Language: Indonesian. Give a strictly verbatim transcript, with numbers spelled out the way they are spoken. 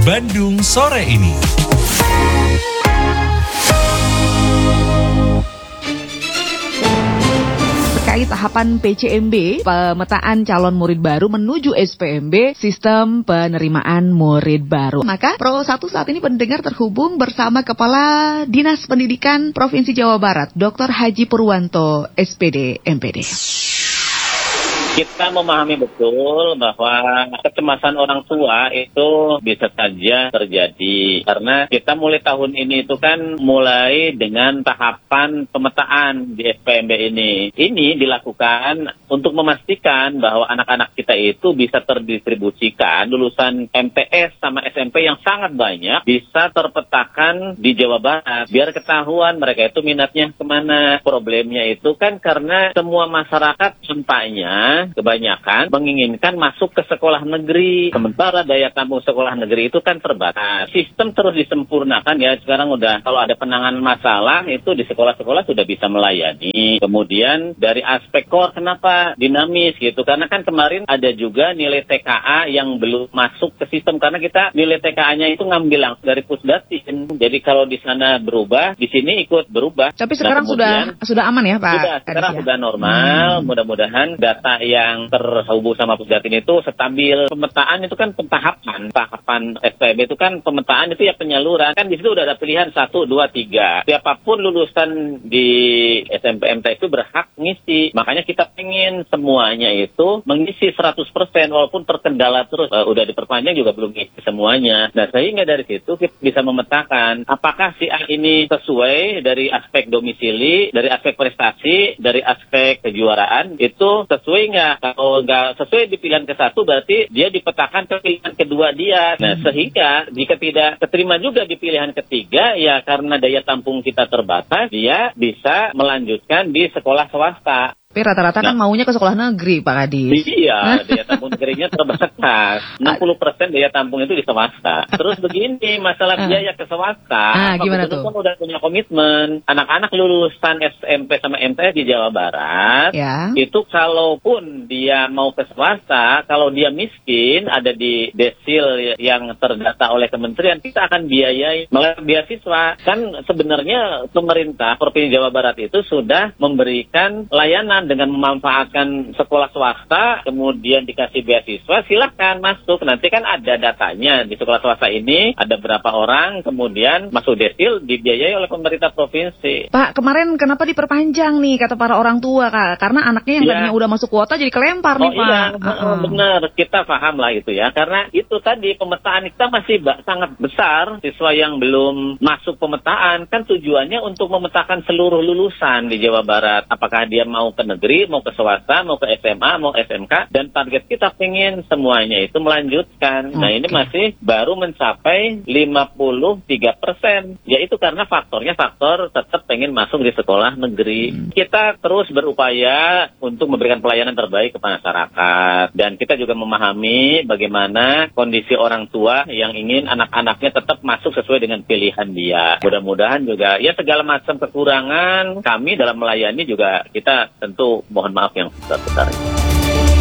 Bandung Sore Ini. Terkait tahapan P C M B, pemetaan calon murid baru menuju S P M B, sistem penerimaan murid baru. Maka Pro satu saat ini pendengar terhubung bersama Kepala Dinas Pendidikan Provinsi Jawa Barat, Doktor Haji Purwanto, S P D M P D. Kita memahami betul bahwa kecemasan orang tua itu bisa saja terjadi. Karena kita mulai tahun ini itu kan mulai dengan tahapan pemetaan di S P M B ini. Ini dilakukan untuk memastikan bahwa anak-anak kita itu bisa terdistribusikan lulusan M T S sama S M P yang sangat banyak bisa terpetakan di Jawa Barat. Biar ketahuan mereka itu minatnya kemana. Problemnya itu kan karena semua masyarakat nampaknya kebanyakan menginginkan masuk ke sekolah negeri. Sementara daya tampung sekolah negeri itu kan terbatas. Sistem terus disempurnakan ya. Sekarang udah kalau ada penanganan masalah itu di sekolah-sekolah sudah bisa melayani. Kemudian dari aspek core kenapa dinamis gitu. Karena kan kemarin ada juga nilai T K A yang belum masuk ke sistem. Karena kita nilai T K A-nya itu ngambil langsung dari Pusdatin. Jadi kalau di sana berubah, di sini ikut berubah. Tapi sekarang nah, sudah sudah aman ya Pak? Sudah, sekarang ya? Sudah normal. Hmm. Mudah-mudahan data yang terhubung sama Pusdatin itu stabil. Pemetaan itu kan pentahapan. Tahapan S P M B itu kan pemetaan itu ya penyaluran. Kan di situ udah ada pilihan satu, dua, tiga. Siapapun lulusan di S M P M T itu berhak ngisi. Makanya kita pengen semuanya itu mengisi seratus persen walaupun terkendala terus. Uh, udah diperpanjang juga belum ngisi semuanya. Nah sehingga dari situ kita bisa memetakan apakah si A ini sesuai dari aspek domisili, dari aspek prestasi, dari aspek kejuaraan itu sesuai nggak? Kalau nggak sesuai di pilihan ke satu berarti dia dipetakan ke pilihan kedua dia. Nah sehingga jika tidak keterima juga di pilihan ketiga ya karena daya tampung kita terbatas dia bisa melanjutkan di sekolah swasta. Tapi rata-rata nah, kan maunya ke sekolah negeri, Pak Kadis. Iya, daya tampung negerinya terbatas. enam puluh persen daya tampung itu di swasta. Terus begini, masalah biaya ke swasta. Ah, gimana tuh? Kan udah punya komitmen. Anak-anak lulusan S M P sama M T S di Jawa Barat, ya. Itu kalaupun dia mau ke swasta, kalau dia miskin, ada di desil yang terdata oleh kementerian, kita akan biayai melalui beasiswa. Kan sebenarnya pemerintah Provinsi Jawa Barat itu sudah memberikan layanan dengan memanfaatkan sekolah swasta, kemudian dikasih beasiswa, silahkan masuk. Nanti kan ada datanya di sekolah swasta ini, ada berapa orang, kemudian masuk desil, dibiayai oleh pemerintah provinsi. Pak, kemarin kenapa diperpanjang nih, kata para orang tua, Kak? Karena anaknya yang ya. tadinya udah masuk kuota jadi kelempar oh, nih, Pak. Iya, uh-uh. benar, kita paham lah itu ya. Karena itu tadi, pemetaan kita masih ba- sangat besar, siswa yang belum masuk pemetaan, kan tujuannya untuk memetakan seluruh lulusan di Jawa Barat. Apakah dia mau ke negeri, mau ke swasta, mau ke S M A, mau S M K, dan target kita pengen semuanya itu melanjutkan. Okay. Nah ini masih baru mencapai lima puluh tiga persen, yaitu karena faktornya faktor tetap pengen masuk di sekolah negeri. Hmm. Kita terus berupaya untuk memberikan pelayanan terbaik kepada masyarakat, dan kita juga memahami bagaimana kondisi orang tua yang ingin anak-anaknya tetap masuk sesuai dengan pilihan dia. Mudah-mudahan juga ya segala macam kekurangan kami dalam melayani juga kita tentu mohon maaf yang besar-besarnya.